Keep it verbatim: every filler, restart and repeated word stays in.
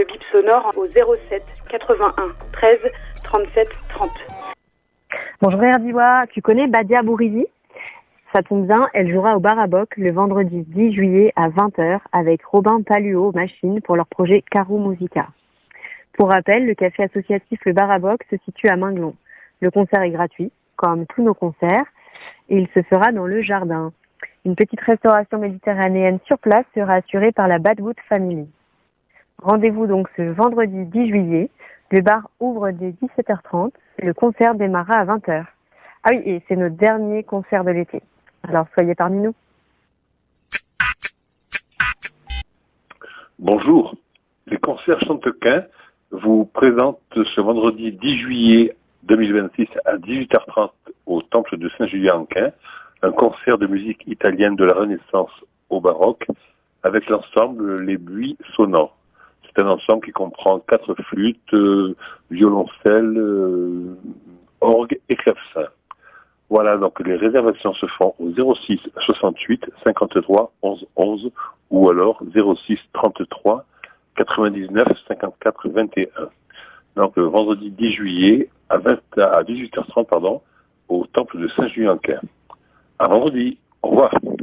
Le bip sonore au zéro sept quatre-vingt-un treize trente-sept trente. Bonjour Erdiwa, tu connais Badia Bourizi? Ça tombe bien, elle jouera au Baraboc le vendredi dix juillet à vingt heures avec Robin Paluo aux machines pour leur projet Caro Musica. Pour rappel, le café associatif Le Baraboc se situe à Minglon. Le concert est gratuit, comme tous nos concerts, et il se fera dans le jardin. Une petite restauration méditerranéenne sur place sera assurée par la Badwood Family. Rendez-vous donc ce vendredi dix juillet. Le bar ouvre dès dix-sept heures trente. Le concert démarrera à vingt heures. Ah oui, et c'est notre dernier concert de l'été. Alors soyez parmi nous. Bonjour. Les concerts Chantequin vous présentent ce vendredi dix juillet deux mille vingt-six à dix-huit heures trente au Temple de Saint-Julien-en-Quin un concert de musique italienne de la Renaissance au baroque avec l'ensemble Les Buis Sonnants. C'est un ensemble qui comprend quatre flûtes, euh, violoncelle, euh, orgue et clavecin. Voilà, donc les réservations se font au zéro six soixante-huit cinquante-trois onze onze ou alors zéro six trente-trois quatre-vingt-dix-neuf cinquante-quatre vingt et un. Donc le vendredi dix juillet à, vingt, à dix-huit heures trente pardon, au Temple de Saint-Julien-en-Quin. À vendredi. Au revoir.